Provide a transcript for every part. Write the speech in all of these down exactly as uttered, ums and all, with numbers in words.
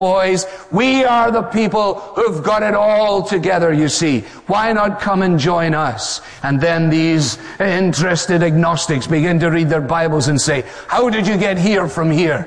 boys, we are the people who've got it all together, you see. Why not come and join us? And then these interested agnostics begin to read their Bibles and say, how did you get here from here?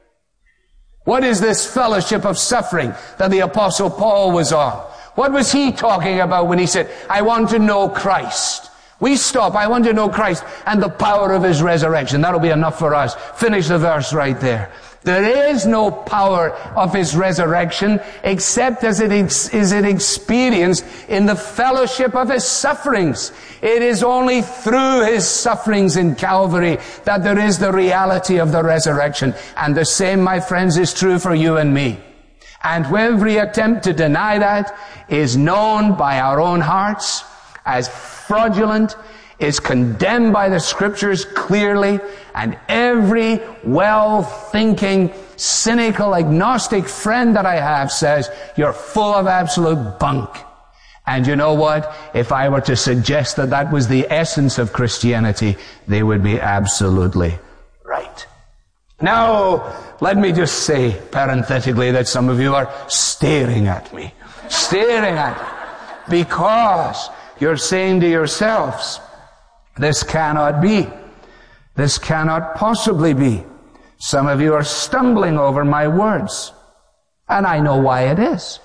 What is this fellowship of suffering that the Apostle Paul was on? What was he talking about when he said, I want to know Christ? We stop, I want to know Christ and the power of His resurrection. That'll be enough for us. Finish the verse right there. There is no power of His resurrection except as it is it experienced in the fellowship of His sufferings. It is only through His sufferings in Calvary that there is the reality of the resurrection. And the same, my friends, is true for you and me. And every attempt to deny that is known by our own hearts as fraudulent, is condemned by the Scriptures clearly, and every well-thinking, cynical, agnostic friend that I have says, you're full of absolute bunk. And you know what? If I were to suggest that that was the essence of Christianity, they would be absolutely right. Now, let me just say, parenthetically, that some of you are staring at me. Staring at me. Because you're saying to yourselves, this cannot be. This cannot possibly be. Some of you are stumbling over my words. And I know why it is.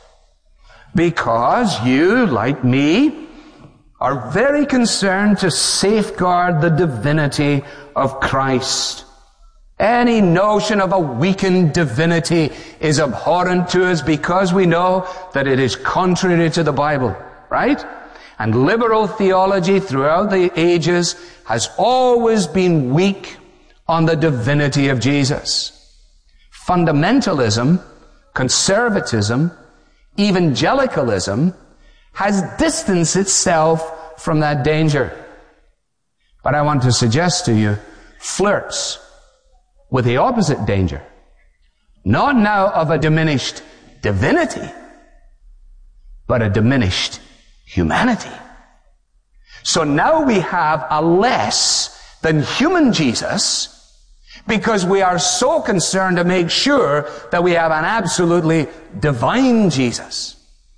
Because you, like me, are very concerned to safeguard the divinity of Christ. Any notion of a weakened divinity is abhorrent to us because we know that it is contrary to the Bible, right? And liberal theology throughout the ages has always been weak on the divinity of Jesus. Fundamentalism, conservatism, evangelicalism has distanced itself from that danger. But I want to suggest to you, flirts with the opposite danger. Not now of a diminished divinity, but a diminished humanity. So now we have a less than human Jesus because we are so concerned to make sure that we have an absolutely divine Jesus.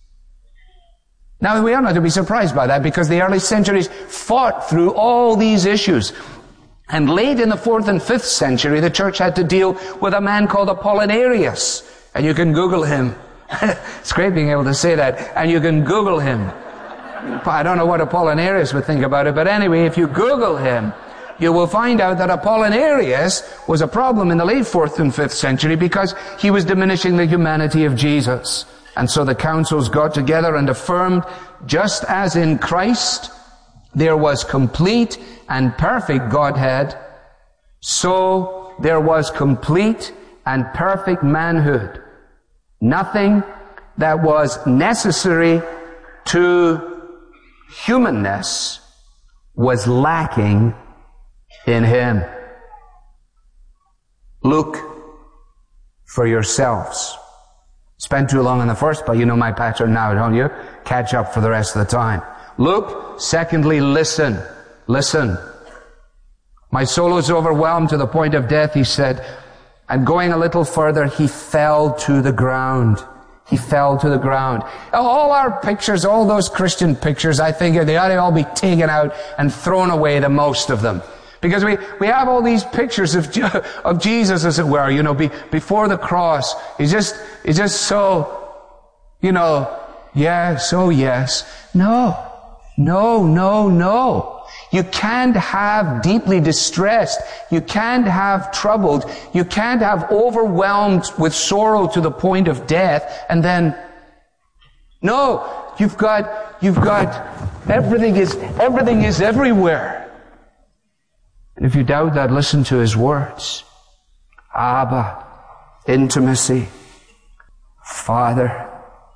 Now we are not to be surprised by that because the early centuries fought through all these issues. And late in the fourth and fifth century, the church had to deal with a man called Apollinarius. And you can Google him. It's great being able to say that. And you can Google him. I don't know what Apollinarius would think about it, but anyway, if you Google him, you will find out that Apollinarius was a problem in the late fourth and fifth century because he was diminishing the humanity of Jesus. And so the councils got together and affirmed, just as in Christ there was complete and perfect Godhead, so there was complete and perfect manhood. Nothing that was necessary to humanness was lacking in Him. Look for yourselves. Spent too long in the first, but you know my pattern now, don't you? Catch up for the rest of the time. Look. Secondly, listen. Listen. My soul was overwhelmed to the point of death, he said. And going a little further, he fell to the ground. He fell to the ground. All our pictures, all those Christian pictures, I think they ought to all be taken out and thrown away, the most of them. Because we, we have all these pictures of, of Jesus, as it were, you know, be, before the cross. He's just, he's just so, you know, yes, oh yes. No, no, no, no. You can't have deeply distressed. You can't have troubled. You can't have overwhelmed with sorrow to the point of death. And then, no, you've got, you've got, everything is, everything is everywhere. And if you doubt that, listen to his words. Abba, intimacy, Father.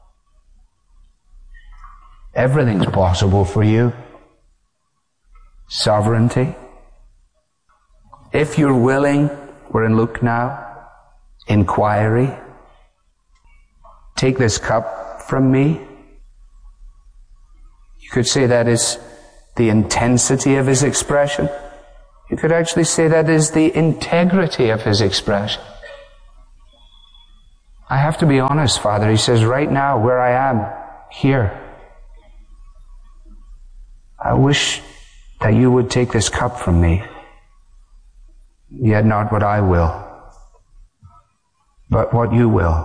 Everything's possible for you. Sovereignty. If you're willing, we're in Luke now, inquiry. Take this cup from me. You could say that is the intensity of his expression. You could actually say that is the integrity of his expression. I have to be honest, Father. He says, right now, where I am, here, I wish that you would take this cup from me. Yet not what I will, but what you will.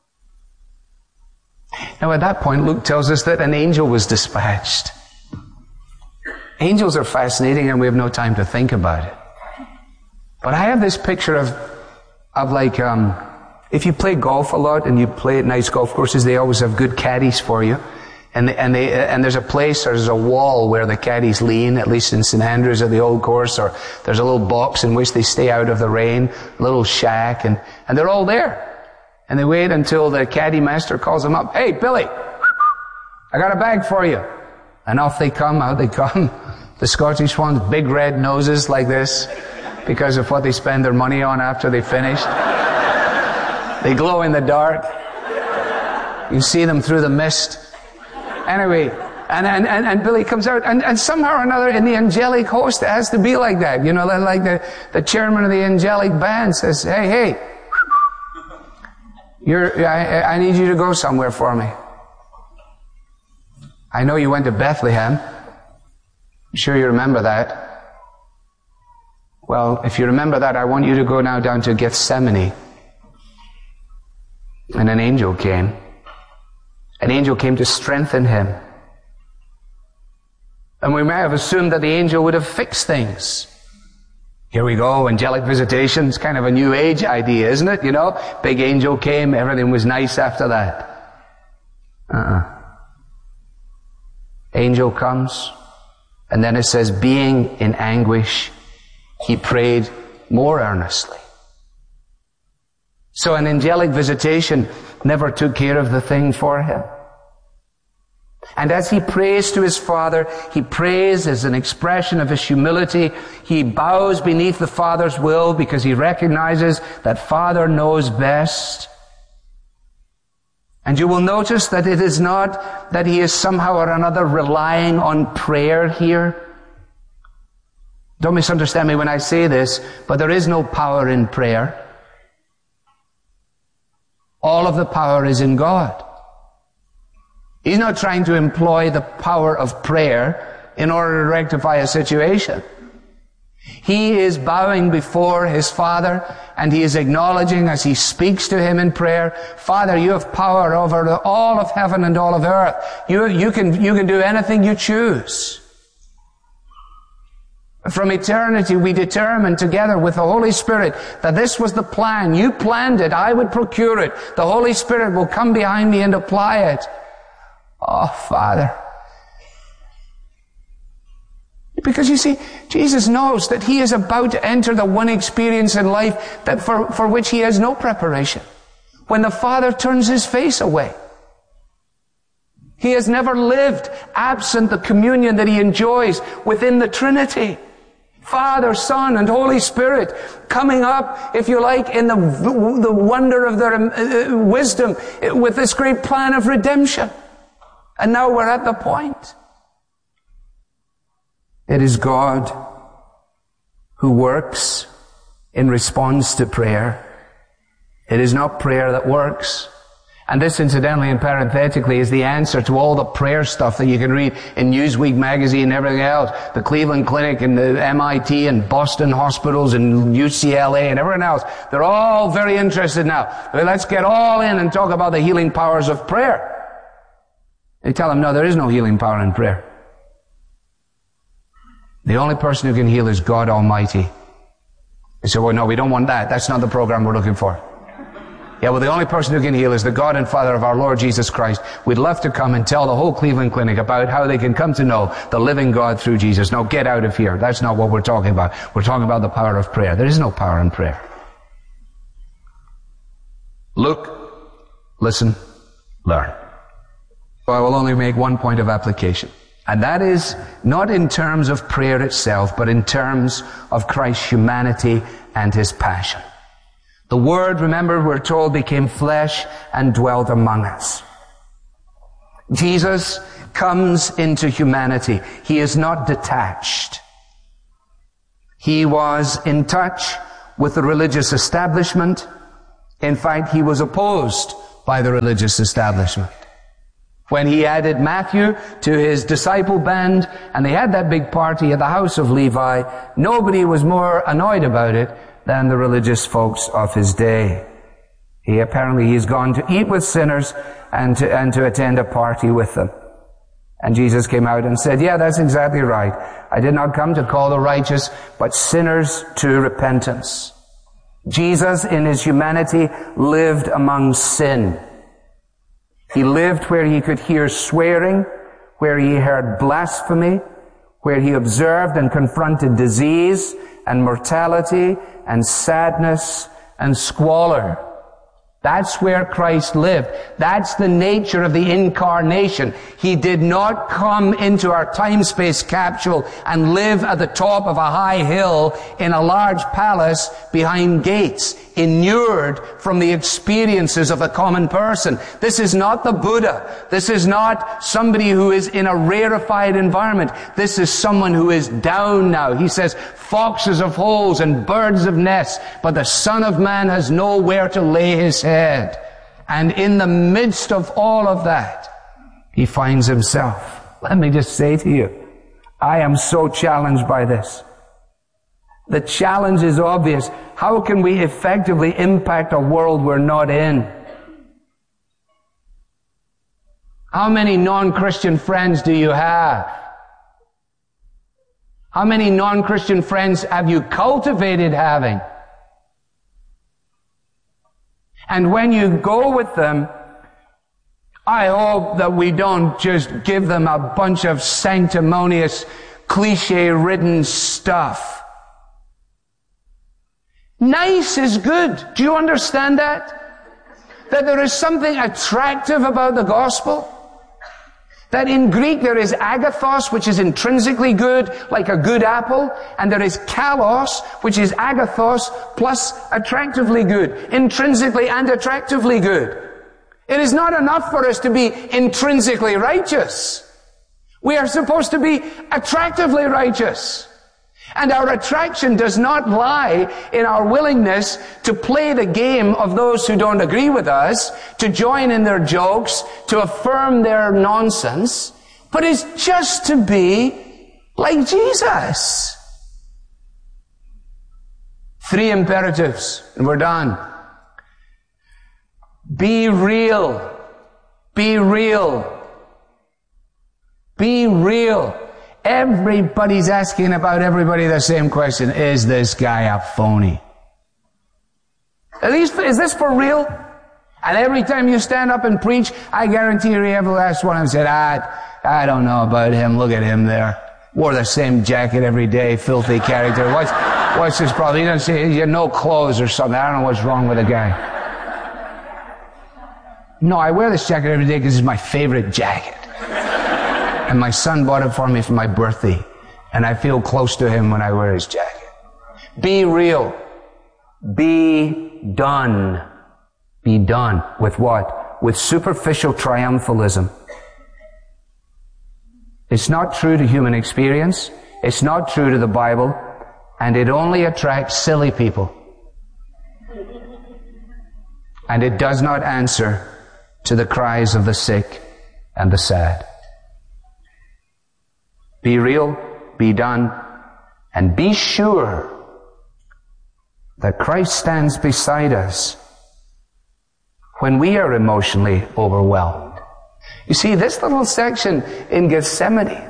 Now at that point, Luke tells us that an angel was dispatched. Angels are fascinating and we have no time to think about it. But I have this picture of, of like, um, if you play golf a lot and you play at nice golf courses, they always have good caddies for you. And they, and they, and there's a place, there's a wall where the caddies lean, at least in Saint Andrews at the old course, or there's a little box in which they stay out of the rain, a little shack, and, and they're all there. And they wait until the caddy master calls them up. Hey, Billy, I got a bag for you. And off they come, out they come. The Scottish ones, big red noses like this, because of what they spend their money on after they finish. They glow in the dark. You see them through the mist. Anyway, and, and, and, and Billy comes out, and, and somehow or another in the angelic host it has to be like that. You know, like the, the chairman of the angelic band says, hey, hey, you're, I, I need you to go somewhere for me. I know you went to Bethlehem. I'm sure you remember that. Well, if you remember that, I want you to go now down to Gethsemane. And an angel came. An angel came to strengthen him. And we may have assumed that the angel would have fixed things. Here we go, angelic visitation. It's kind of a new age idea, isn't it? You know, big angel came, everything was nice after that. Uh-uh. Angel comes, and then it says, being in anguish, he prayed more earnestly. So an angelic visitation never took care of the thing for him. And as he prays to his Father, he prays as an expression of his humility. He bows beneath the Father's will because he recognizes that Father knows best. And you will notice that it is not that he is somehow or another relying on prayer here. Don't misunderstand me when I say this, but there is no power in prayer. All of the power is in God. He's not trying to employ the power of prayer in order to rectify a situation. He is bowing before his Father, and he is acknowledging as he speaks to him in prayer, Father, you have power over all of heaven and all of earth. You, you can, you can do anything you choose. From eternity, we determined together with the Holy Spirit that this was the plan. You planned it. I would procure it. The Holy Spirit will come behind me and apply it. Oh, Father. Because you see, Jesus knows that he is about to enter the one experience in life that for, for which he has no preparation. When the Father turns his face away. He has never lived absent the communion that he enjoys within the Trinity. Father, Son, and Holy Spirit coming up, if you like, in the, the wonder of their uh, wisdom with this great plan of redemption. And now we're at the point. It is God who works in response to prayer. It is not prayer that works. And this, incidentally and parenthetically, is the answer to all the prayer stuff that you can read in Newsweek magazine and everything else. The Cleveland Clinic and the M I T and Boston hospitals and U C L A and everyone else. They're all very interested now. Well, let's get all in and talk about the healing powers of prayer. They tell them, no, there is no healing power in prayer. The only person who can heal is God Almighty. They say, well, no, we don't want that. That's not the program we're looking for. Yeah, well, the only person who can heal is the God and Father of our Lord Jesus Christ. We'd love to come and tell the whole Cleveland Clinic about how they can come to know the living God through Jesus. No, get out of here. That's not what we're talking about. We're talking about the power of prayer. There is no power in prayer. Look, listen, learn. So I will only make one point of application. And that is not in terms of prayer itself, but in terms of Christ's humanity and his passion. The Word, remember, we're told, became flesh and dwelt among us. Jesus comes into humanity. He is not detached. He was in touch with the religious establishment. In fact, he was opposed by the religious establishment. When he added Matthew to his disciple band, and they had that big party at the house of Levi, nobody was more annoyed about it than the religious folks of his day. He apparently he's gone to eat with sinners and to, and to attend a party with them. And Jesus came out and said, yeah, that's exactly right. I did not come to call the righteous, but sinners to repentance. Jesus, in his humanity, lived among sin. He lived where he could hear swearing, where he heard blasphemy, where he observed and confronted disease and mortality and sadness and squalor. That's where Christ lived. That's the nature of the incarnation. He did not come into our time-space capsule and live at the top of a high hill in a large palace behind gates, inured from the experiences of a common person. This is not the Buddha. This is not somebody who is in a rarefied environment. This is someone who is down now. He says, foxes have holes and birds have nests, but the Son of Man has nowhere to lay his head. And in the midst of all of that, he finds himself. Let me just say to you, I am so challenged by this. The challenge is obvious. How can we effectively impact a world we're not in? How many non-Christian friends do you have? How many non-Christian friends have you cultivated having? And when you go with them, I hope that we don't just give them a bunch of sanctimonious, cliche-ridden stuff. Nice is good. Do you understand that? That there is something attractive about the gospel? That in Greek there is agathos, which is intrinsically good, like a good apple, and there is kalos, which is agathos plus attractively good, intrinsically and attractively good. It is not enough for us to be intrinsically righteous. We are supposed to be attractively righteous. And our attraction does not lie in our willingness to play the game of those who don't agree with us, to join in their jokes, to affirm their nonsense, but it's just to be like Jesus. Three imperatives, and we're done. Be real. Be real. Be real. Everybody's asking about everybody the same question. Is this guy a phony? At least, is this for real? And every time you stand up and preach, I guarantee you every last one of them said, I, I don't know about him. Look at him there. Wore the same jacket every day. Filthy character. What's, what's his problem? He doesn't say, he had no clothes or something. I don't know what's wrong with the guy. No, I wear this jacket every day because it's my favorite jacket. And my son bought it for me for my birthday. And I feel close to him when I wear his jacket. Be real. Be done. Be done. With what? With superficial triumphalism. It's not true to human experience. It's not true to the Bible. And it only attracts silly people. And it does not answer to the cries of the sick and the sad. Be real, be done, and be sure that Christ stands beside us when we are emotionally overwhelmed. You see, this little section in Gethsemane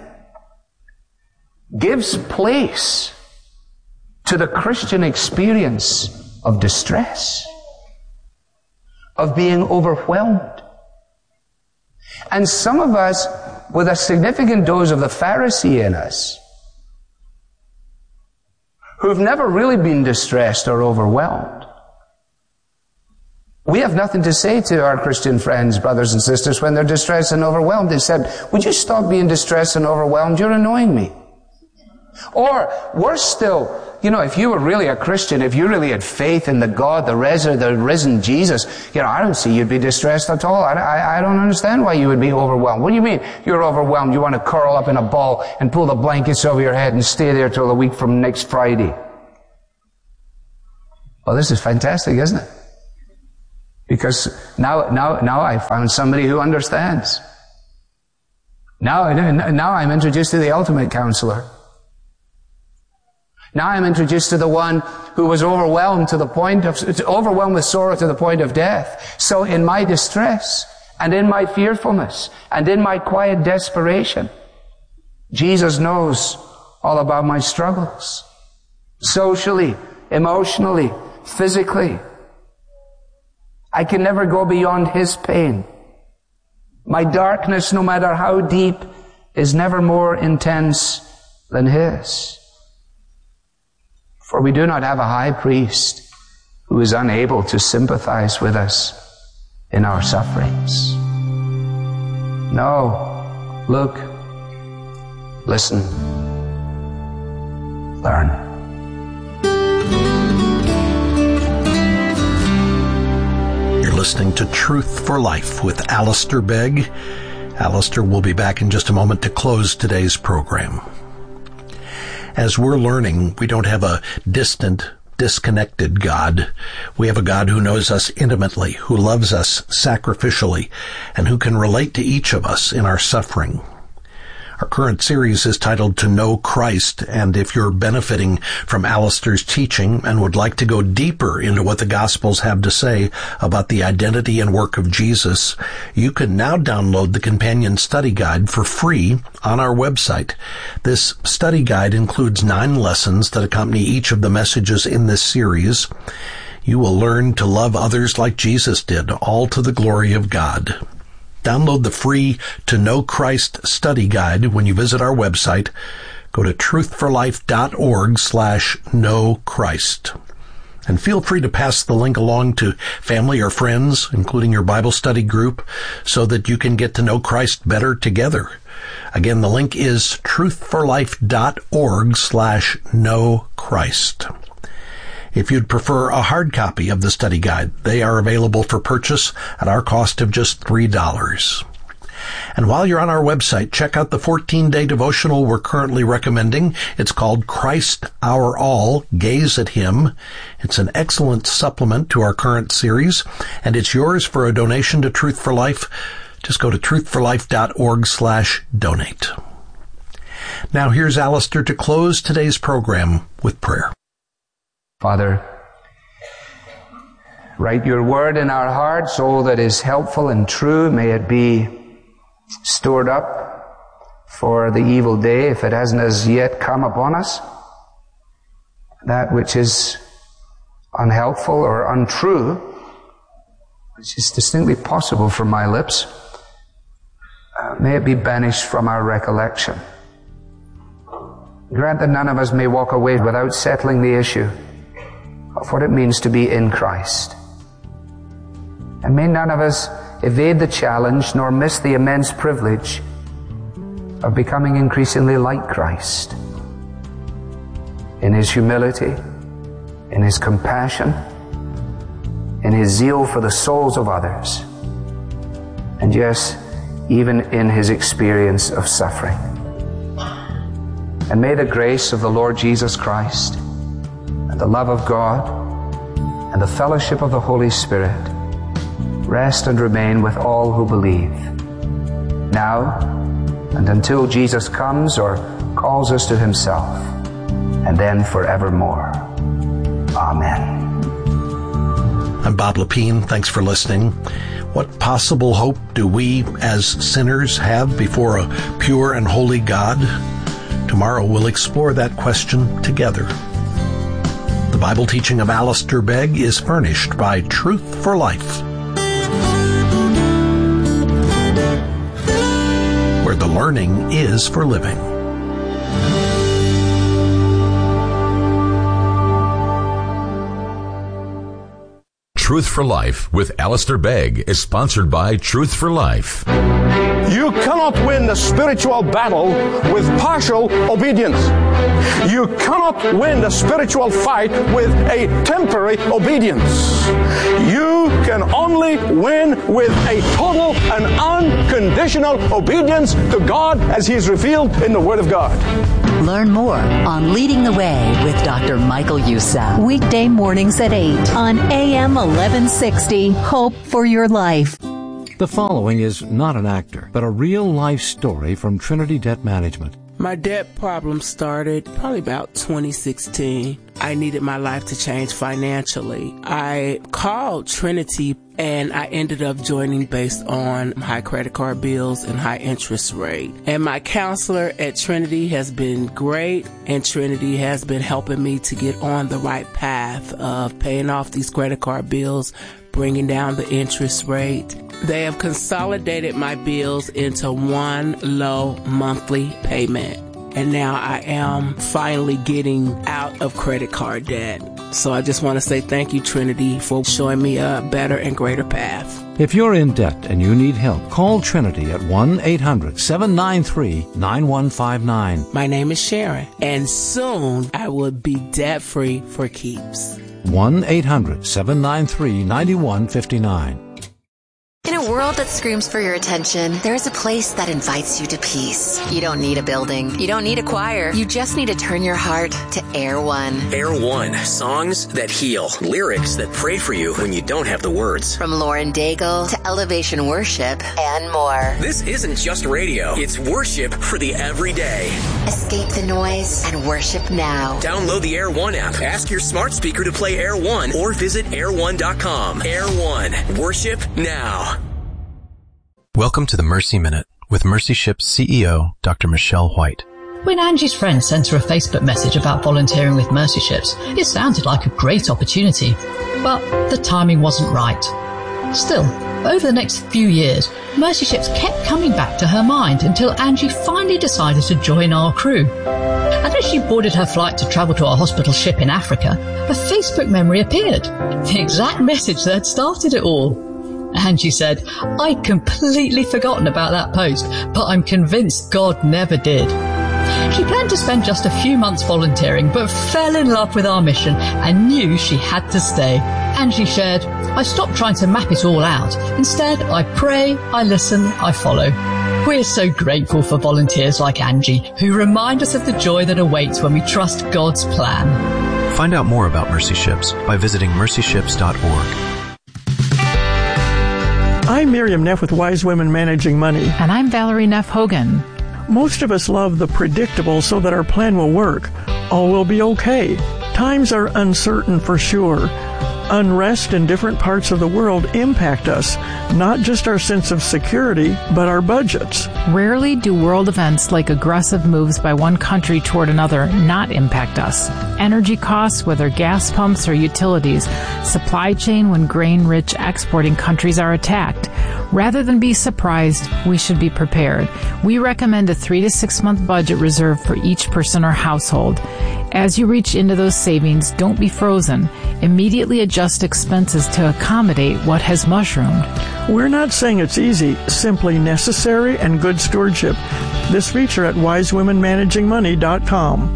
gives place to the Christian experience of distress, of being overwhelmed. And some of us, with a significant dose of the Pharisee in us, who've never really been distressed or overwhelmed. We have nothing to say to our Christian friends, brothers and sisters, when they're distressed and overwhelmed. They said, would you stop being distressed and overwhelmed? You're annoying me. Or, worse still, you know, if you were really a Christian, if you really had faith in the God, the, res- the risen Jesus, you know, I don't see you'd be distressed at all. I, I, I don't understand why you would be overwhelmed. What do you mean you're overwhelmed? You want to curl up in a ball and pull the blankets over your head and stay there till a week from next Friday. Well, this is fantastic, isn't it? Because now, now, now I found somebody who understands. Now, now I'm introduced to the ultimate counselor. Now I'm introduced to the one who was overwhelmed to the point of, overwhelmed with sorrow to the point of death. So in my distress, and in my fearfulness, and in my quiet desperation, Jesus knows all about my struggles. Socially, emotionally, physically. I can never go beyond His pain. My darkness, no matter how deep, is never more intense than His. For we do not have a high priest who is unable to sympathize with us in our sufferings. No, look, listen, learn. You're listening to Truth for Life with Alistair Begg. Alistair will be back in just a moment to close today's program. As we're learning, we don't have a distant, disconnected God. We have a God who knows us intimately, who loves us sacrificially, and who can relate to each of us in our suffering. Our current series is titled To Know Christ, and if you're benefiting from Alistair's teaching and would like to go deeper into what the Gospels have to say about the identity and work of Jesus, you can now download the companion study guide for free on our website. This study guide includes nine lessons that accompany each of the messages in this series. You will learn to love others like Jesus did, all to the glory of God. Download the free To Know Christ study guide when you visit our website. Go to truthforlife.org slash know Christ. And feel free to pass the link along to family or friends, including your Bible study group, so that you can get to know Christ better together. Again, the link is truthforlife.org slash know Christ. If you'd prefer a hard copy of the study guide, they are available for purchase at our cost of just three dollars. And while you're on our website, check out the fourteen-day devotional we're currently recommending. It's called Christ Our All, Gaze at Him. It's an excellent supplement to our current series, and it's yours for a donation to Truth for Life. Just go to truthforlife.org slash donate. Now here's Alistair to close today's program with prayer. Father, write your word in our hearts, all that is helpful and true. May it be stored up for the evil day, if it hasn't as yet come upon us. That which is unhelpful or untrue, which is distinctly possible from my lips, uh, may it be banished from our recollection. Grant that none of us may walk away without settling the issue of what it means to be in Christ. And may none of us evade the challenge nor miss the immense privilege of becoming increasingly like Christ in His humility, in His compassion, in His zeal for the souls of others, and yes, even in His experience of suffering. And may the grace of the Lord Jesus Christ, the love of God, and the fellowship of the Holy Spirit rest and remain with all who believe, now and until Jesus comes or calls us to Himself, and then forevermore. Amen. I'm Bob Lepine. Thanks for listening. What possible hope do we as sinners have before a pure and holy God? Tomorrow we'll explore that question together. The Bible teaching of Alistair Begg is furnished by Truth for Life, where the learning is for living. Truth for Life with Alistair Begg is sponsored by Truth for Life. You cannot win the spiritual battle with partial obedience. You cannot win the spiritual fight with a temporary obedience. You can only win with a total and unconditional obedience to God as He is revealed in the Word of God. Learn more on Leading the Way with Doctor Michael Youssef. Weekday mornings at eight on A M eleven eleven sixty Hope for Your Life. The following is not an actor, but a real-life story from Trinity Debt Management. My debt problem started probably about twenty sixteen. I needed my life to change financially. I called Trinity and I ended up joining based on high credit card bills and high interest rate. And my counselor at Trinity has been great, and Trinity has been helping me to get on the right path of paying off these credit card bills, bringing down the interest rate. They have consolidated my bills into one low monthly payment. And now I am finally getting out of credit card debt. So I just want to say thank you, Trinity, for showing me a better and greater path. If you're in debt and you need help, call Trinity at one eight hundred seven nine three nine one five nine. My name is Sharon, and soon I will be debt-free for keeps. one eight hundred seven nine three nine one five nine. In a world that screams for your attention, there is a place that invites you to peace. You don't need a building. You don't need a choir. You just need to turn your heart to Air One. Air One. Songs that heal. Lyrics that pray for you when you don't have the words. From Lauren Daigle to Elevation Worship and more. This isn't just radio. It's worship for the everyday. Escape the noise and worship now. Download the Air One app. Ask your smart speaker to play Air One or visit air one dot com. Air One. Worship now. Welcome to the Mercy Minute with Mercy Ship's C E O, Doctor Michelle White. When Angie's friend sent her a Facebook message about volunteering with Mercy Ships, it sounded like a great opportunity, but the timing wasn't right. Still, over the next few years, Mercy Ships kept coming back to her mind until Angie finally decided to join our crew. And as she boarded her flight to travel to our hospital ship in Africa, a Facebook memory appeared, the exact message that had started it all. Angie said, "I'd completely forgotten about that post, but I'm convinced God never did." She planned to spend just a few months volunteering, but fell in love with our mission and knew she had to stay. Angie shared, "I stopped trying to map it all out. Instead, I pray, I listen, I follow." We're so grateful for volunteers like Angie, who remind us of the joy that awaits when we trust God's plan. Find out more about Mercy Ships by visiting mercy ships dot org. I'm Miriam Neff with Wise Women Managing Money. And I'm Valerie Neff Hogan. Most of us love the predictable so that our plan will work. All will be okay. Times are uncertain for sure. Unrest in different parts of the world impact us, not just our sense of security, but our budgets. Rarely do world events like aggressive moves by one country toward another not impact us. Energy costs, whether gas pumps or utilities, supply chain when grain-rich exporting countries are attacked. Rather than be surprised, we should be prepared. We recommend a three to six month budget reserve for each person or household. As you reach into those savings, don't be frozen. Immediately adjust expenses to accommodate what has mushroomed. We're not saying it's easy, simply necessary and good stewardship. This feature at wise women managing money dot com.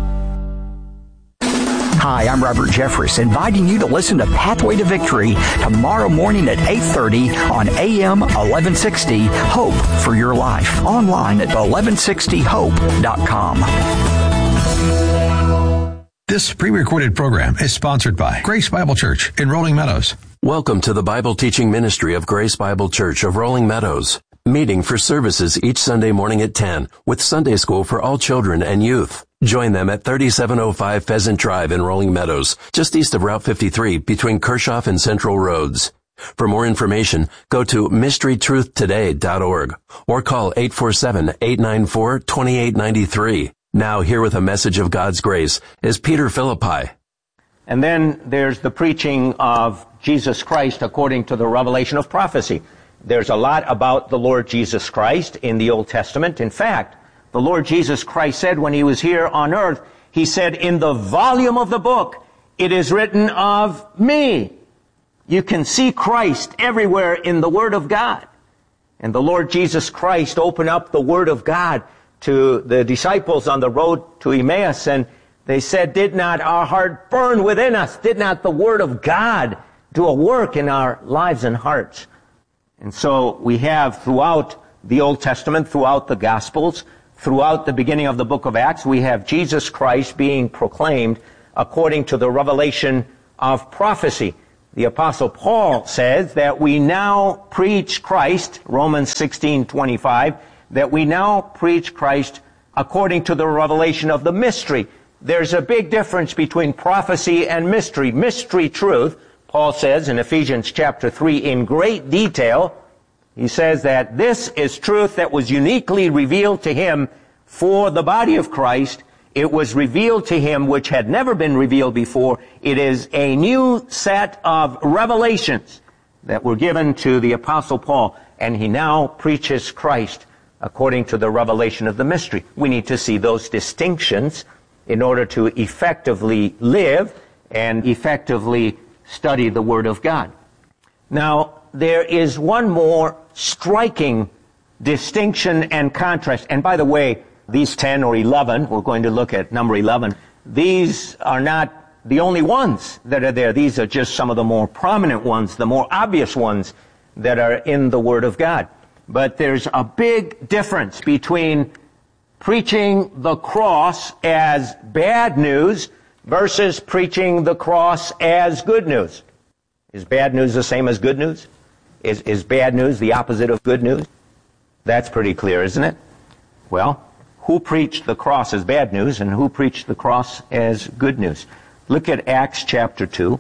Hi, I'm Robert Jeffress, inviting you to listen to Pathway to Victory tomorrow morning at eight thirty on A M eleven sixty Hope for Your Life, online at eleven sixty hope dot com. This pre-recorded program is sponsored by Grace Bible Church in Rolling Meadows. Welcome to the Bible teaching ministry of Grace Bible Church of Rolling Meadows. Meeting for services each Sunday morning at ten with Sunday school for all children and youth. Join them at thirty-seven oh five Pheasant Drive in Rolling Meadows, just east of Route fifty-three between Kershaw and Central Roads. For more information, go to mystery truth today dot org or call eight four seven, eight nine four, two eight nine three. Now, here with a message of God's grace is Peter Philippi. And then there's the preaching of Jesus Christ according to the revelation of prophecy. There's a lot about the Lord Jesus Christ in the Old Testament. In fact, the Lord Jesus Christ said when he was here on earth, he said, "In the volume of the book, it is written of me." You can see Christ everywhere in the Word of God. And the Lord Jesus Christ opened up the Word of God to the disciples on the road to Emmaus, and they said, "Did not our heart burn within us? Did not the Word of God do a work in our lives and hearts?" And so we have throughout the Old Testament, throughout the Gospels, throughout the beginning of the book of Acts, we have Jesus Christ being proclaimed according to the revelation of prophecy. The Apostle Paul says that we now preach Christ, Romans sixteen twenty-five, that we now preach Christ according to the revelation of the mystery. There's a big difference between prophecy and mystery. Mystery truth, Paul says in Ephesians chapter three in great detail, he says that this is truth that was uniquely revealed to him for the body of Christ. It was revealed to him which had never been revealed before. It is a new set of revelations that were given to the Apostle Paul, and he now preaches Christ according to the revelation of the mystery. We need to see those distinctions in order to effectively live and effectively study the Word of God. Now, there is one more striking distinction and contrast. And by the way, these ten or eleven, we're going to look at number eleven, these are not the only ones that are there. These are just some of the more prominent ones, the more obvious ones that are in the Word of God. But there's a big difference between preaching the cross as bad news versus preaching the cross as good news. Is bad news the same as good news? Is, is bad news the opposite of good news? That's pretty clear, isn't it? Well, who preached the cross as bad news and who preached the cross as good news? Look at Acts chapter two.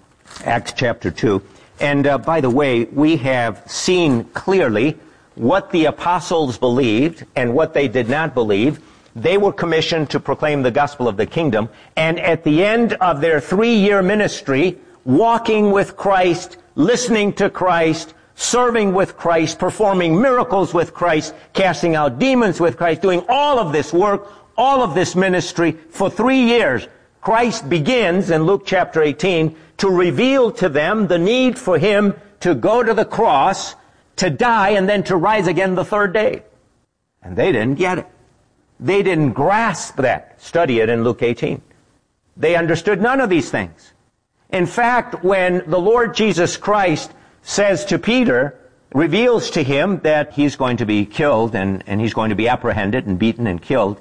Acts chapter two. And uh, by the way, we have seen clearly what the apostles believed and what they did not believe. They were commissioned to proclaim the gospel of the kingdom, and at the end of their three-year ministry, walking with Christ, listening to Christ, serving with Christ, performing miracles with Christ, casting out demons with Christ, doing all of this work, all of this ministry for three years. Christ begins in Luke chapter eighteen to reveal to them the need for him to go to the cross, to die, and then to rise again the third day. And they didn't get it. They didn't grasp that. Study it in Luke eighteen. They understood none of these things. In fact, when the Lord Jesus Christ says to Peter, reveals to him that he's going to be killed and, and he's going to be apprehended and beaten and killed,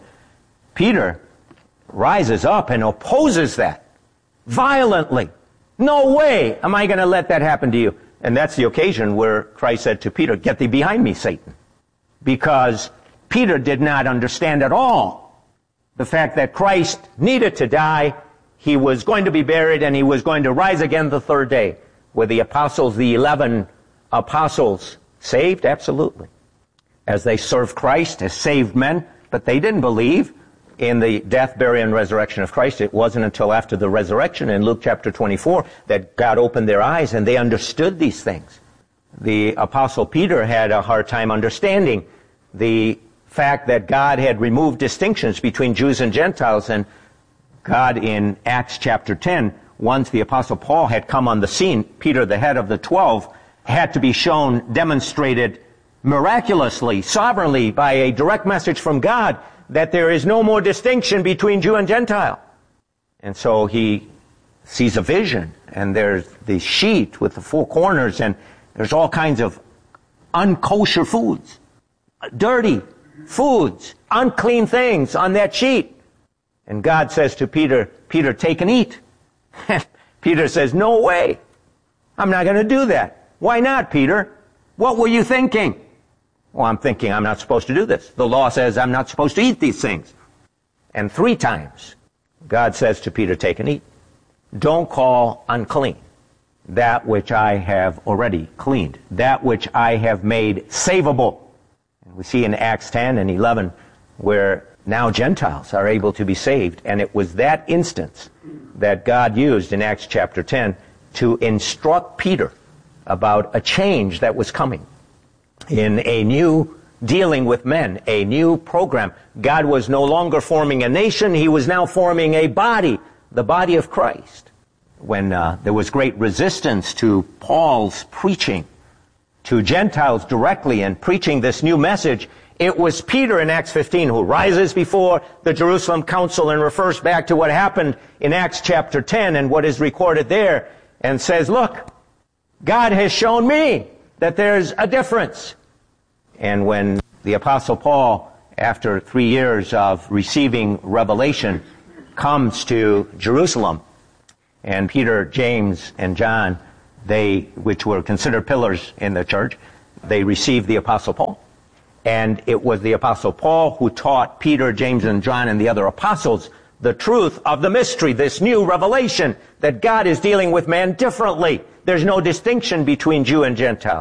Peter rises up and opposes that violently. No way am I going to let that happen to you. And that's the occasion where Christ said to Peter, get thee behind me, Satan. Because Peter did not understand at all the fact that Christ needed to die, he was going to be buried, and he was going to rise again the third day. Were the apostles, the eleven apostles, saved? Absolutely. As they served Christ as saved men, but they didn't believe in the death, burial, and resurrection of Christ. It wasn't until after the resurrection in Luke chapter twenty-four that God opened their eyes and they understood these things. The apostle Peter had a hard time understanding the fact that God had removed distinctions between Jews and Gentiles, and God in Acts chapter ten, once the apostle Paul had come on the scene, Peter, the head of the twelve, had to be shown, demonstrated miraculously, sovereignly, by a direct message from God that there is no more distinction between Jew and Gentile. And so he sees a vision, and there's the sheet with the four corners, and there's all kinds of unkosher foods, dirty foods, unclean things on that sheet. And God says to Peter, Peter, take and eat. Peter says, no way. I'm not going to do that. Why not, Peter? What were you thinking? Well, I'm thinking I'm not supposed to do this. The law says I'm not supposed to eat these things. And three times, God says to Peter, take and eat. Don't call unclean that which I have already cleaned, that which I have made savable. And we see in Acts ten and eleven where now Gentiles are able to be saved. And it was that instance that God used in Acts chapter ten to instruct Peter about a change that was coming in a new dealing with men, a new program. God was no longer forming a nation. He was now forming a body, the body of Christ. When uh, there was great resistance to Paul's preaching to Gentiles directly and preaching this new message, it was Peter in Acts fifteen who rises before the Jerusalem council and refers back to what happened in Acts chapter ten and what is recorded there and says, look, God has shown me that there's a difference. And when the Apostle Paul, after three years of receiving revelation, comes to Jerusalem, and Peter, James, and John they, which were considered pillars in the church, they received the Apostle Paul. And it was the Apostle Paul who taught Peter, James, and John and the other apostles the truth of the mystery, this new revelation that God is dealing with man differently. There's no distinction between Jew and Gentile.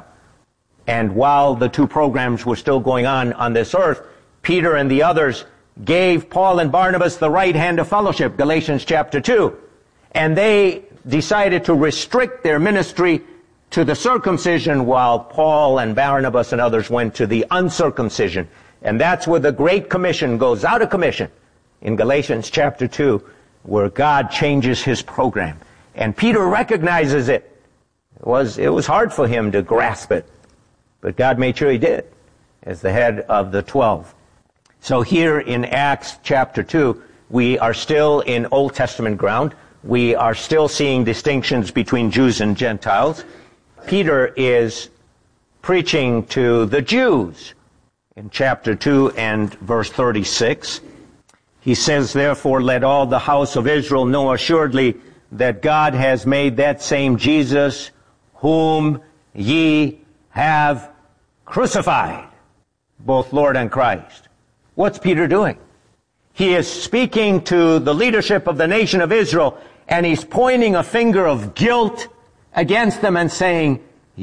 And while the two programs were still going on on this earth, Peter and the others gave Paul and Barnabas the right hand of fellowship, Galatians chapter two. And they decided to restrict their ministry to the circumcision while Paul and Barnabas and others went to the uncircumcision. And that's where the Great Commission goes out of commission in Galatians chapter two, where God changes his program. And Peter recognizes it. It was, it was hard for him to grasp it, but God made sure he did as the head of the twelve. So here in Acts chapter two, we are still in Old Testament ground. We are still seeing distinctions between Jews and Gentiles. Peter is preaching to the Jews in chapter two and verse thirty-six. He says, therefore, let all the house of Israel know assuredly that God has made that same Jesus whom ye have crucified, both Lord and Christ. What's Peter doing? He is speaking to the leadership of the nation of Israel, and he's pointing a finger of guilt against them and saying,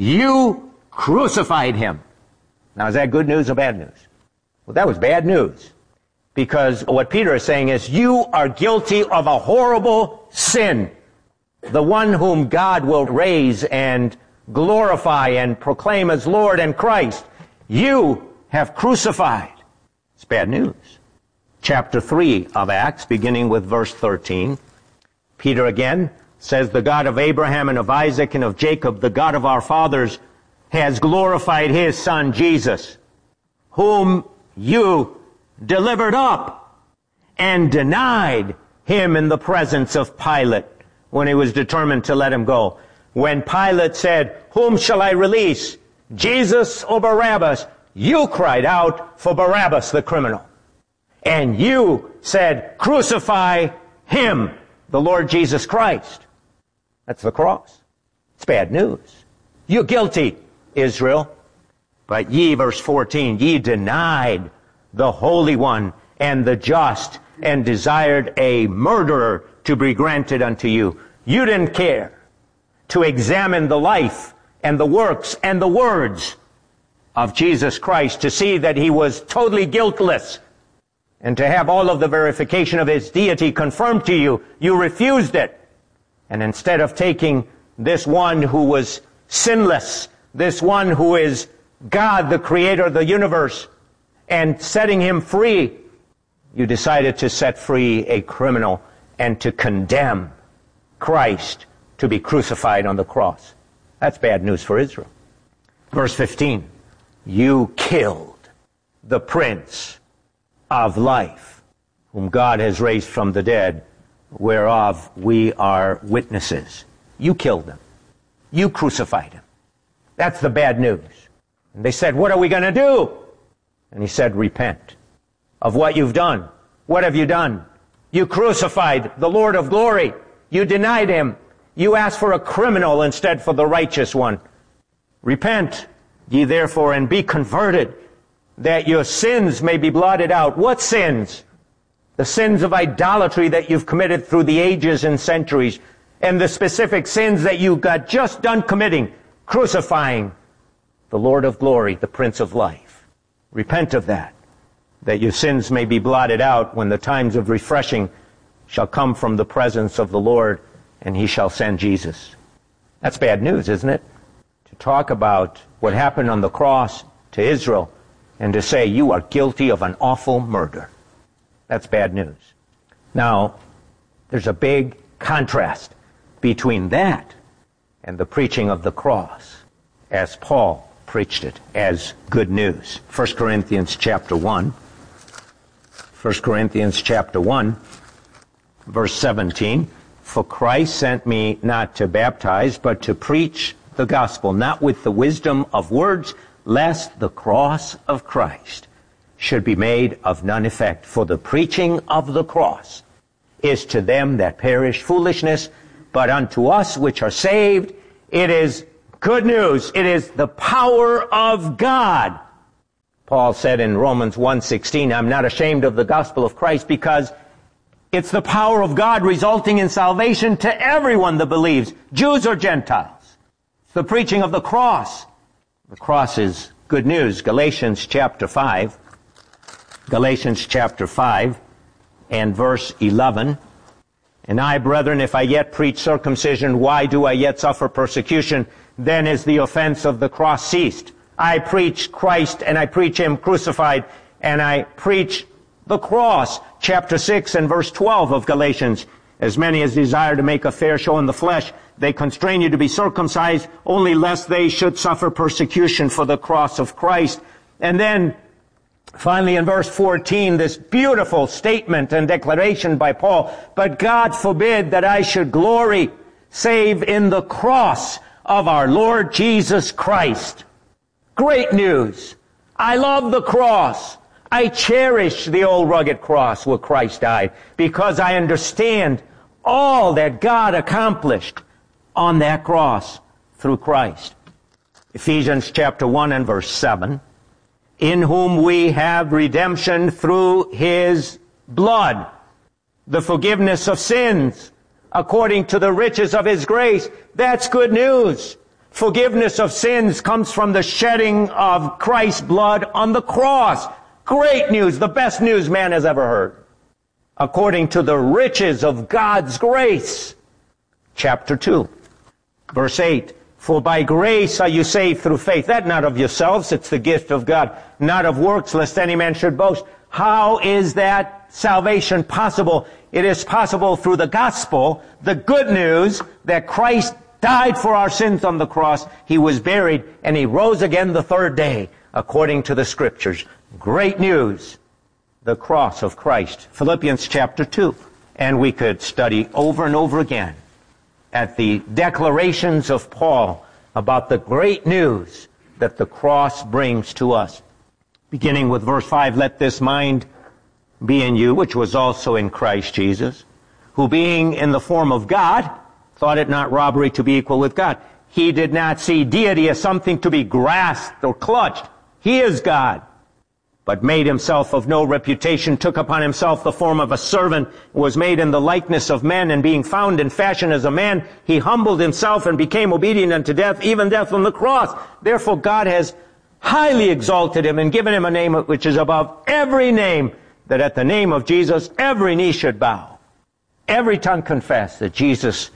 you crucified him. Now, is that good news or bad news? Well, that was bad news. Because what Peter is saying is, you are guilty of a horrible sin. The one whom God will raise and glorify and proclaim as Lord and Christ, you have crucified. It's bad news. Chapter three of Acts, beginning with verse thirteen. Peter again says, the God of Abraham and of Isaac and of Jacob, the God of our fathers, has glorified his Son Jesus, whom you delivered up and denied him in the presence of Pilate when he was determined to let him go. When Pilate said, whom shall I release, Jesus or Barabbas? You cried out for Barabbas the criminal. And you said, crucify him, the Lord Jesus Christ. That's the cross. It's bad news. You're guilty, Israel. But ye, verse fourteen, ye denied the Holy One and the just, and desired a murderer to be granted unto you. You didn't care to examine the life and the works and the words of Jesus Christ to see that he was totally guiltless, and to have all of the verification of his deity confirmed to you. You refused it. And instead of taking this one who was sinless, this one who is God, the creator of the universe, and setting him free, you decided to set free a criminal and to condemn Christ to be crucified on the cross. That's bad news for Israel. Verse fifteen, you killed the Prince of Life, whom God has raised from the dead, whereof we are witnesses. You killed him. You crucified him. That's the bad news. And they said, what are we going to do? And he said, repent of what you've done. What have you done? You crucified the Lord of glory. You denied him. You asked for a criminal instead for the righteous one. Repent ye therefore and be converted, that your sins may be blotted out. What sins? The sins of idolatry that you've committed through the ages and centuries, and the specific sins that you got just done committing, crucifying the Lord of glory, the Prince of Life. Repent of that, that your sins may be blotted out when the times of refreshing shall come from the presence of the Lord, and he shall send Jesus. That's bad news, isn't it? To talk about what happened on the cross to Israel and to say you are guilty of an awful murder. That's bad news. Now, there's a big contrast between that and the preaching of the cross as Paul preached it as good news. First Corinthians chapter one. First Corinthians chapter one, verse seventeen. For Christ sent me not to baptize, but to preach the gospel, not with the wisdom of words, lest the cross of Christ should be made of none effect. For the preaching of the cross is to them that perish foolishness, but unto us which are saved It is good news. It is the power of God. Paul said in Romans one sixteen, I'm not ashamed of the gospel of Christ because it's the power of God resulting in salvation to everyone that believes, Jews or Gentiles. It's the preaching of the cross. The cross is good news. Galatians chapter five. Galatians chapter five and verse eleven. And I, brethren, if I yet preach circumcision, why do I yet suffer persecution? Then is the offense of the cross ceased. I preach Christ, and I preach Him crucified, and I preach the cross. Chapter six and verse twelve of Galatians. As many as desire to make a fair show in the flesh, they constrain you to be circumcised, only lest they should suffer persecution for the cross of Christ. And then, finally in verse fourteen, this beautiful statement and declaration by Paul, but God forbid that I should glory save in the cross of our Lord Jesus Christ. Great news. I love the cross. I cherish the old rugged cross where Christ died because I understand all that God accomplished on that cross through Christ. Ephesians chapter one and verse seven. In whom we have redemption through His blood, the forgiveness of sins, according to the riches of His grace. That's good news. Forgiveness of sins comes from the shedding of Christ's blood on the cross. Great news, the best news man has ever heard. According to the riches of God's grace. Chapter two, verse eight. For by grace are you saved through faith. That not of yourselves, it's the gift of God. Not of works, lest any man should boast. How is that salvation possible? It is possible through the gospel, the good news that Christ died for our sins on the cross. He was buried, and He rose again the third day, according to the Scriptures. Great news, the cross of Christ. Philippians chapter two. And we could study over and over again at the declarations of Paul about the great news that the cross brings to us. Beginning with verse five, let this mind be in you, which was also in Christ Jesus, who being in the form of God, thought it not robbery to be equal with God. He did not see deity as something to be grasped or clutched. He is God, but made Himself of no reputation, took upon Himself the form of a servant, was made in the likeness of men, and being found in fashion as a man, He humbled Himself and became obedient unto death, even death on the cross. Therefore God has highly exalted Him and given Him a name which is above every name, that at the name of Jesus every knee should bow, every tongue confess that Jesus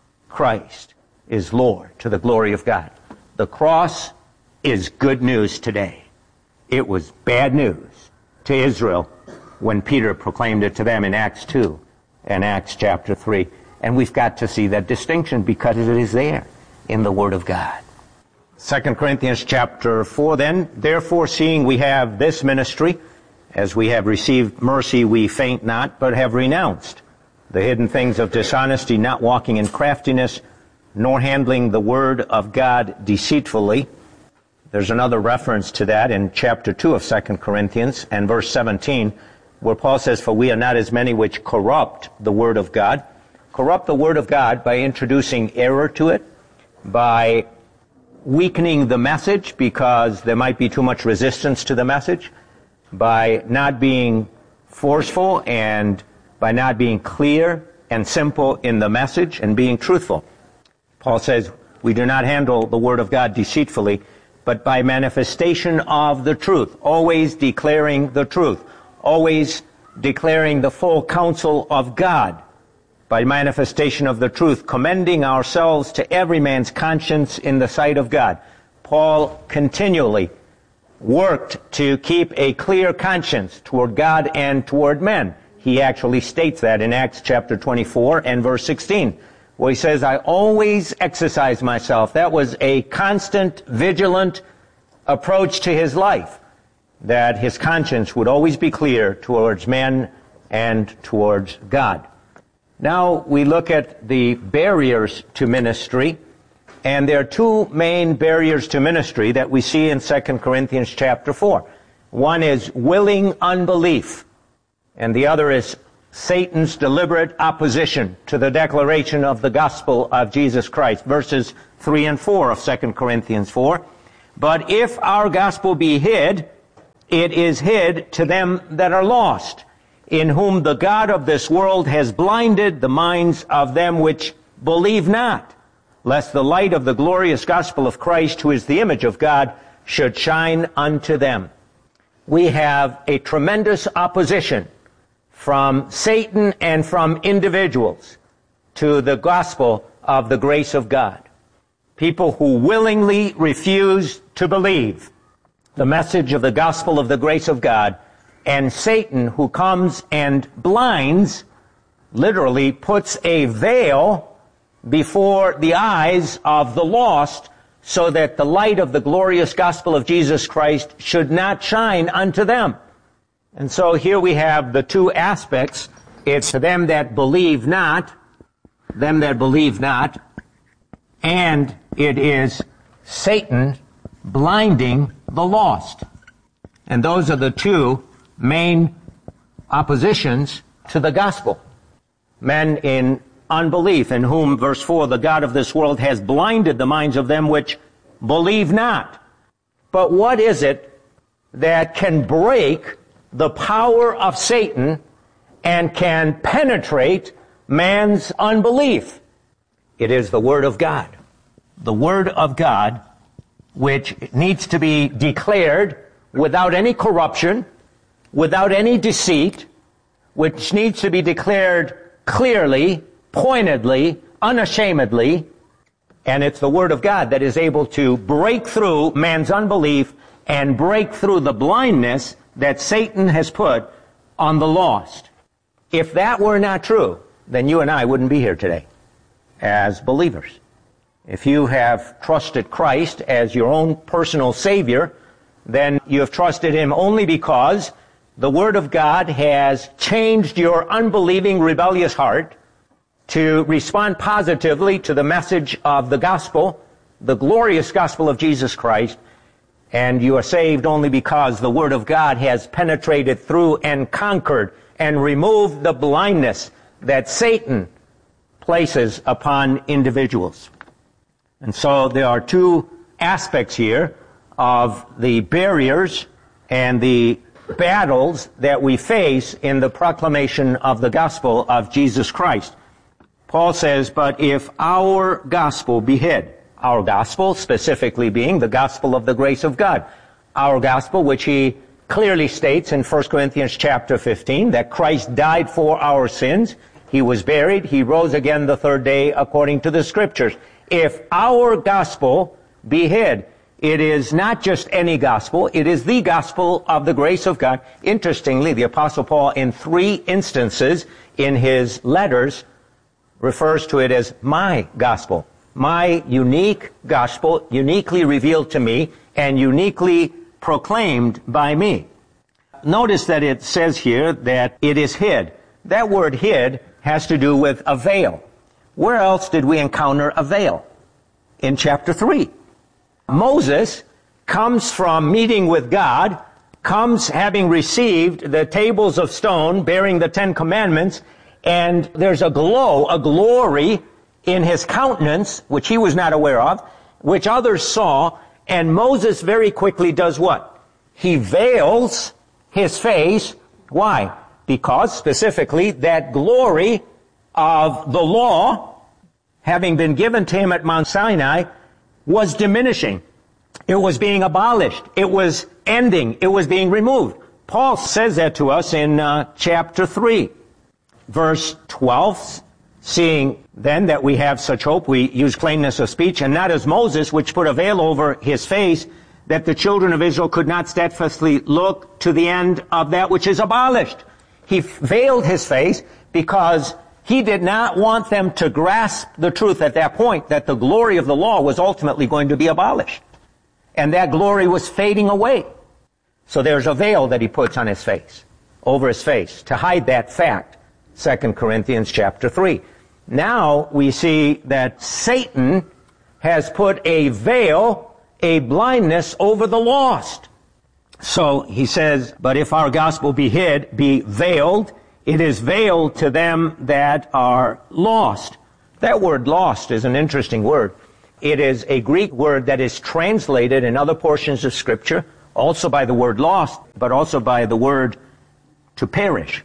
Christ is Lord, to the glory of God. The cross is good news today. It was bad news to Israel when Peter proclaimed it to them in Acts two and Acts chapter three. And we've got to see that distinction because it is there in the Word of God. Second Corinthians chapter four then, therefore seeing we have this ministry, as we have received mercy, we faint not, but have renounced the hidden things of dishonesty, not walking in craftiness, nor handling the word of God deceitfully. There's another reference to that in chapter two of Second Corinthians and verse seventeen, where Paul says, for we are not as many which corrupt the word of God. Corrupt the word of God by introducing error to it, by weakening the message because there might be too much resistance to the message, by not being forceful and by not being clear and simple in the message and being truthful. Paul says, we do not handle the word of God deceitfully, but by manifestation of the truth, always declaring the truth, always declaring the full counsel of God, by manifestation of the truth, commending ourselves to every man's conscience in the sight of God. Paul continually worked to keep a clear conscience toward God and toward men. He actually states that in Acts chapter twenty-four and verse sixteen. Where he says, I always exercise myself. That was a constant, vigilant approach to his life, that his conscience would always be clear towards men and towards God. Now we look at the barriers to ministry, and there are two main barriers to ministry that we see in Second Corinthians chapter four. One is willing unbelief, and the other is Satan's deliberate opposition to the declaration of the gospel of Jesus Christ. Verses three and four of Second Corinthians four. But if our gospel be hid, it is hid to them that are lost, in whom the God of this world has blinded the minds of them which believe not, lest the light of the glorious gospel of Christ, who is the image of God, should shine unto them. We have a tremendous opposition from Satan and from individuals to the gospel of the grace of God. People who willingly refuse to believe the message of the gospel of the grace of God, and Satan who comes and blinds, literally puts a veil before the eyes of the lost, so that the light of the glorious gospel of Jesus Christ should not shine unto them. And so here we have the two aspects. It's them that believe not, them that believe not, and it is Satan blinding the lost. And those are the two main oppositions to the gospel. Men in unbelief, in whom, verse four, the God of this world has blinded the minds of them which believe not. But what is it that can break the power of Satan and can penetrate man's unbelief? It is the Word of God. The Word of God, which needs to be declared without any corruption, without any deceit, which needs to be declared clearly, pointedly, unashamedly, and it's the Word of God that is able to break through man's unbelief and break through the blindness that Satan has put on the lost. If that were not true, then you and I wouldn't be here today as believers. If you have trusted Christ as your own personal Savior, then you have trusted Him only because the Word of God has changed your unbelieving, rebellious heart to respond positively to the message of the gospel, the glorious gospel of Jesus Christ, and you are saved only because the Word of God has penetrated through and conquered and removed the blindness that Satan places upon individuals. And so there are two aspects here of the barriers and the battles that we face in the proclamation of the gospel of Jesus Christ. Paul says, but if our gospel be hid, our gospel specifically being the gospel of the grace of God, our gospel which he clearly states in First Corinthians chapter fifteen, that Christ died for our sins, he was buried, he rose again the third day according to the Scriptures. If our gospel be hid, it is not just any gospel, it is the gospel of the grace of God. Interestingly, the Apostle Paul in three instances in his letters refers to it as my gospel. My unique gospel, uniquely revealed to me and uniquely proclaimed by me. Notice that it says here that it is hid. That word hid has to do with a veil. Where else did we encounter a veil? In chapter three. Moses comes from meeting with God, comes having received the tables of stone bearing the Ten Commandments, and there's a glow, a glory in his countenance, which he was not aware of, which others saw, and Moses very quickly does what? He veils his face. Why? Because specifically that glory of the law, having been given to him at Mount Sinai, was diminishing. It was being abolished. It was ending. It was being removed. Paul says that to us in uh, chapter three, verse twelve. Seeing then that we have such hope, we use plainness of speech, and not as Moses, which put a veil over his face, that the children of Israel could not steadfastly look to the end of that which is abolished. He veiled his face because he did not want them to grasp the truth at that point that the glory of the law was ultimately going to be abolished. And that glory was fading away. So there's a veil that he puts on his face, over his face, to hide that fact. Second Corinthians chapter three. Now we see that Satan has put a veil, a blindness over the lost. So he says, but if our gospel be hid, be veiled, It is veiled to them that are lost. That word lost is an interesting word. It is a Greek word that is translated in other portions of Scripture, also by the word lost, but also by the word to perish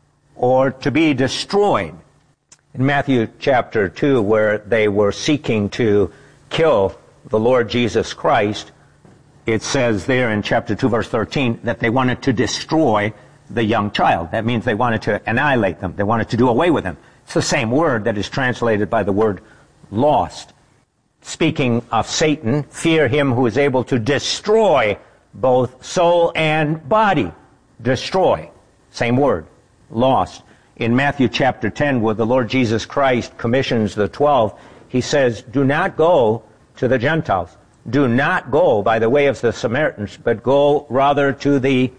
or to be destroyed. In Matthew chapter two, where they were seeking to kill the Lord Jesus Christ, it says there in chapter two, verse thirteen, that they wanted to destroy the young child. That means they wanted to annihilate them. They wanted to do away with them. It's the same word that is translated by the word lost. Speaking of Satan, fear him who is able to destroy both soul and body. Destroy. Same word. Lost. In Matthew chapter ten, where the Lord Jesus Christ commissions the twelve, he says, do not go to the Gentiles. Do not go by the way of the Samaritans, but go rather to the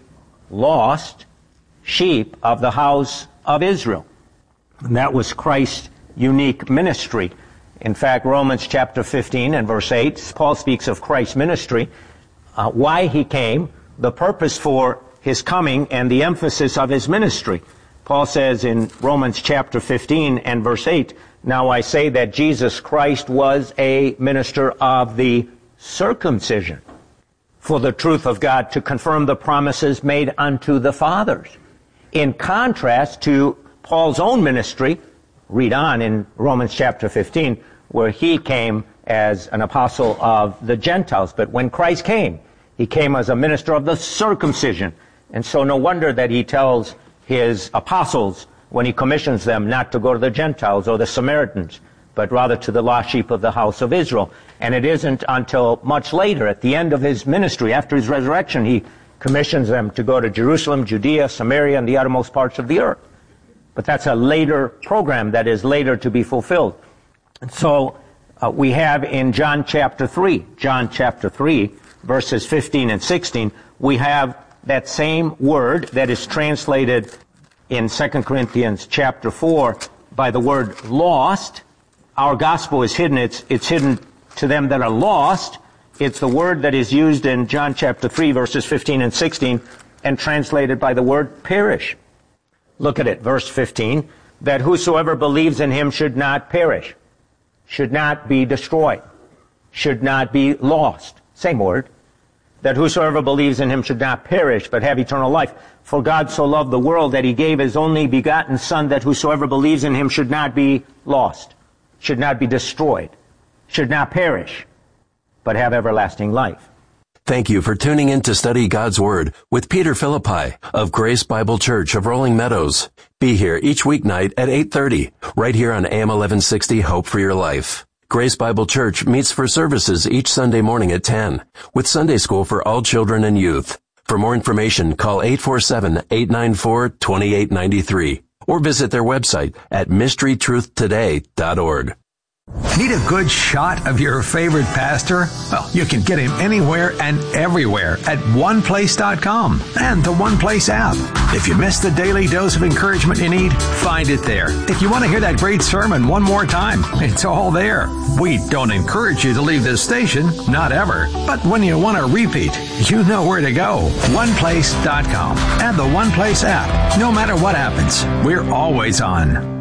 lost sheep of the house of Israel. And that was Christ's unique ministry. In fact, Romans chapter fifteen and verse eight, Paul speaks of Christ's ministry, uh, why he came, the purpose for his coming, and the emphasis of his ministry. Paul says in Romans chapter fifteen and verse eight, now I say that Jesus Christ was a minister of the circumcision, for the truth of God, to confirm the promises made unto the fathers. In contrast to Paul's own ministry, read on in Romans chapter fifteen, where he came as an apostle of the Gentiles. But when Christ came, he came as a minister of the circumcision. And so no wonder that he tells his apostles, when he commissions them, not to go to the Gentiles or the Samaritans, but rather to the lost sheep of the house of Israel. And it isn't until much later, at the end of his ministry, after his resurrection, he commissions them to go to Jerusalem, Judea, Samaria, and the uttermost parts of the earth. But that's a later program that is later to be fulfilled. And so uh, we have in John chapter three, John chapter three, verses fifteen and sixteen, we have that same word that is translated in Second Corinthians chapter four by the word lost. Our gospel is hidden. It's, it's hidden to them that are lost. It's the word that is used in John chapter three, verses fifteen and sixteen, and translated by the word perish. Look at it, verse fifteen, that whosoever believes in him should not perish, should not be destroyed, should not be lost. Same word. That whosoever believes in him should not perish, but have eternal life. For God so loved the world that he gave his only begotten Son, that whosoever believes in him should not be lost, should not be destroyed, should not perish, but have everlasting life. Thank you for tuning in to study God's Word with Peter Philippi of Grace Bible Church of Rolling Meadows. Be here each weeknight at eight thirty, right here on A M eleven sixty, Hope for Your Life. Grace Bible Church meets for services each Sunday morning at ten, with Sunday school for all children and youth. For more information, call eight four seven, eight nine four, two eight nine three or visit their website at mystery truth today dot org. Need a good shot of your favorite pastor? Well, you can get him anywhere and everywhere at one place dot com and the OnePlace app. If you missed the daily dose of encouragement you need, find it there. If you want to hear that great sermon one more time, it's all there. We don't encourage you to leave this station, not ever. But when you want to repeat, you know where to go. one place dot com and the OnePlace app. No matter what happens, we're always on.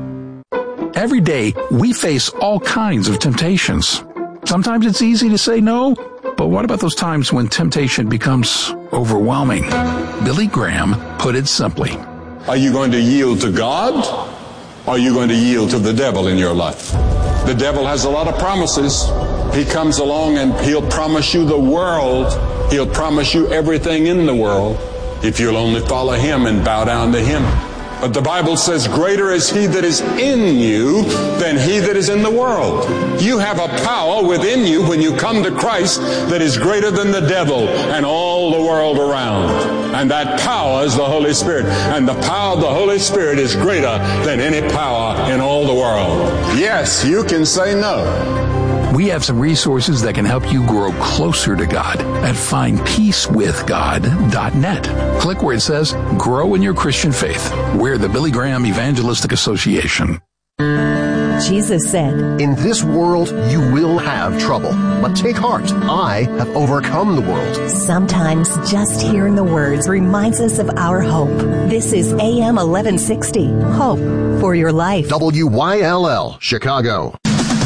Every day, we face all kinds of temptations. Sometimes it's easy to say no, but what about those times when temptation becomes overwhelming? Billy Graham put it simply. Are you going to yield to God? Or are you going to yield to the devil in your life? The devil has a lot of promises. He comes along and he'll promise you the world. He'll promise you everything in the world if you'll only follow him and bow down to him. But the Bible says, greater is he that is in you than he that is in the world. You have a power within you when you come to Christ that is greater than the devil and all the world around. And that power is the Holy Spirit. And the power of the Holy Spirit is greater than any power in all the world. Yes, you can say no. We have some resources that can help you grow closer to God at find peace with God dot net. Click where it says, Grow in Your Christian Faith. We're the Billy Graham Evangelistic Association. Jesus said, "In this world you will have trouble, but take heart. I have overcome the world." Sometimes just hearing the words reminds us of our hope. This is A M eleven sixty, Hope for Your Life. W Y L L, Chicago.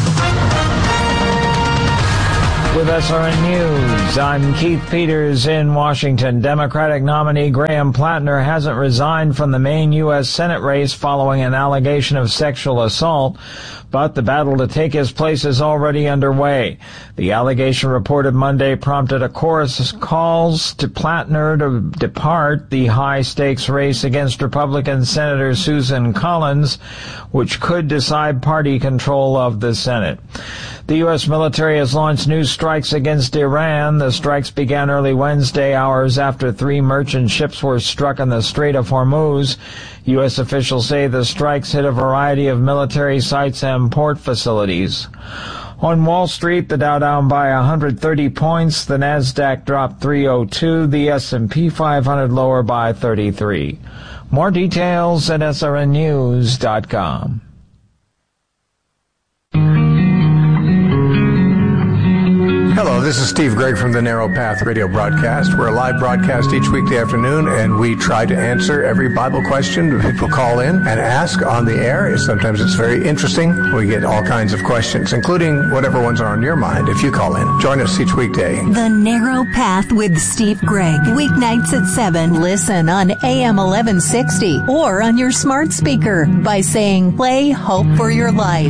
With S R N News, I'm Keith Peters in Washington. Democratic nominee Graham Plattner hasn't resigned from the Maine U S Senate race following an allegation of sexual assault, but the battle to take his place is already underway. The allegation reported Monday prompted a chorus of calls to Plattner to depart the high-stakes race against Republican Senator Susan Collins, which could decide party control of the Senate. The U S military has launched new strikes against Iran. The strikes began early Wednesday, hours after three merchant ships were struck in the Strait of Hormuz. U S officials say the strikes hit a variety of military sites and port facilities. On Wall Street, the Dow down by one hundred thirty points, the Nasdaq dropped three oh two, the S and P five hundred lower by thirty-three. More details at S R N news dot com. Hello, this is Steve Gregg from the Narrow Path radio broadcast. We're a live broadcast each weekday afternoon, and we try to answer every Bible question people call in and ask on the air. Sometimes it's very interesting. We get all kinds of questions, including whatever ones are on your mind if you call in. Join us each weekday. The Narrow Path with Steve Gregg. Weeknights at seven. Listen on A M eleven sixty or on your smart speaker by saying, "Play Hope for Your Life."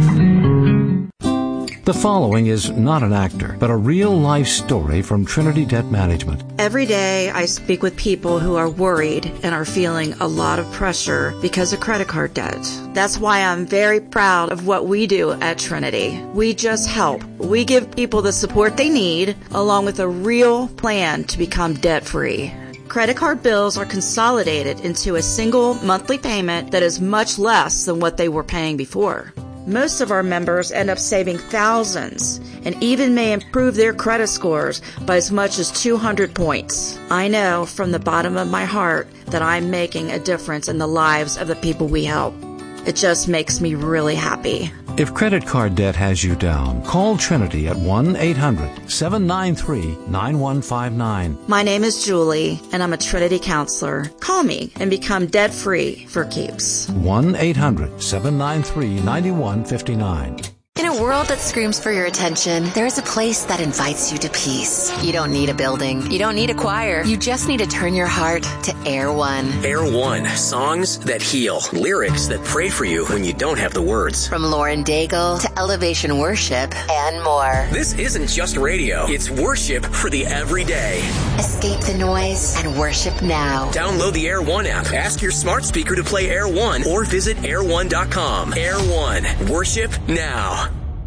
The following is not an actor, but a real-life story from Trinity Debt Management. Every day I speak with people who are worried and are feeling a lot of pressure because of credit card debt. That's why I'm very proud of what we do at Trinity. We just help. We give people the support they need, along with a real plan to become debt-free. Credit card bills are consolidated into a single monthly payment that is much less than what they were paying before. Most of our members end up saving thousands and even may improve their credit scores by as much as two hundred points. I know from the bottom of my heart that I'm making a difference in the lives of the people we help. It just makes me really happy. If credit card debt has you down, call Trinity at one eight hundred seven nine three nine one five nine. My name is Julie, and I'm a Trinity counselor. Call me and become debt-free for keeps. one eight hundred seven nine three nine one five nine. In a world that screams for your attention, there is a place that invites you to peace. You don't need a building. You don't need a choir. You just need to turn your heart to Air One. Air One, songs that heal, lyrics that pray for you when you don't have the words. From Lauren Daigle to Elevation Worship and more. This isn't just radio. It's worship for the everyday. Escape the noise and worship now. Download the Air One app. Ask your smart speaker to play Air One or visit air one dot com. Air One, worship now.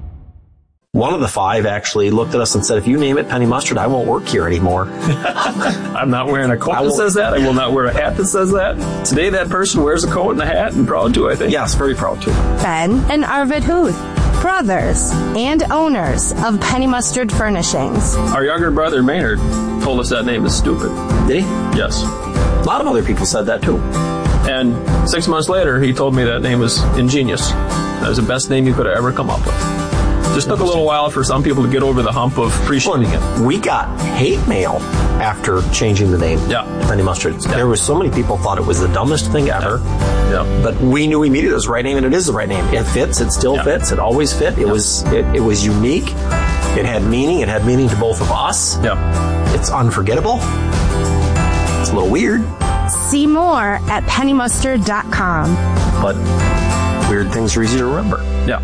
One of the five actually looked at us and said, "If you name it Penny Mustard, I won't work here anymore." I'm not wearing a coat that says that. I will not wear a hat that says that. Today, that person wears a coat and a hat, and proud to, I think. Yes, very proud to. Ben and Arvid Huth, brothers and owners of Penny Mustard Furnishings. Our younger brother, Maynard, told us that name is stupid. Did he? Yes. A lot of other people said that, too. And six months later, he told me that name was ingenious. That was the best name you could have ever come up with. Just took a little while for some people to get over the hump of appreciating it. We got hate mail after changing the name yeah. to Penny Mustard. Yeah. There was so many people thought it was the dumbest thing ever. Yeah. Yeah. But we knew immediately it was the right name, and it is the right name. It fits. It still yeah. fits. It always fit. It yeah. was it, it was unique. It had meaning. It had meaning to both of us. Yeah. It's unforgettable. It's a little weird. See more at penny mustard dot com. But weird things are easy to remember. Yeah.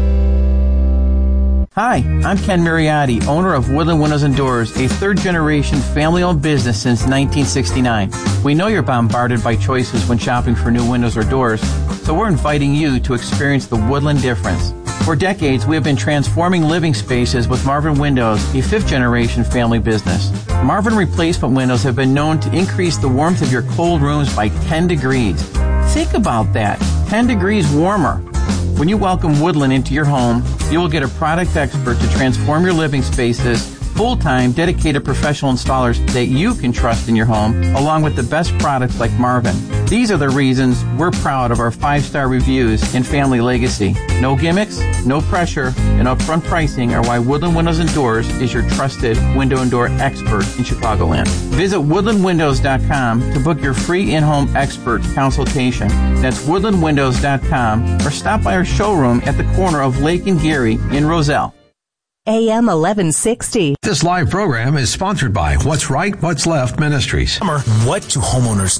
Hi, I'm Ken Mariotti, owner of Woodland Windows and Doors, a third-generation family-owned business since nineteen sixty-nine. We know you're bombarded by choices when shopping for new windows or doors, so we're inviting you to experience the Woodland difference. For decades, we have been transforming living spaces with Marvin Windows, a fifth-generation family business. Marvin replacement windows have been known to increase the warmth of your cold rooms by ten degrees. Think about that, ten degrees warmer. When you welcome Woodland into your home, you will get a product expert to transform your living spaces, full-time, dedicated professional installers that you can trust in your home, along with the best products like Marvin. These are the reasons we're proud of our five-star reviews and family legacy. No gimmicks, no pressure, and upfront pricing are why Woodland Windows and Doors is your trusted window and door expert in Chicagoland. Visit woodland windows dot com to book your free in-home expert consultation. That's woodland windows dot com, or stop by our showroom at the corner of Lake and Geary in Roselle. A M eleven sixty. This live program is sponsored by What's Right, What's Left Ministries. What do homeowners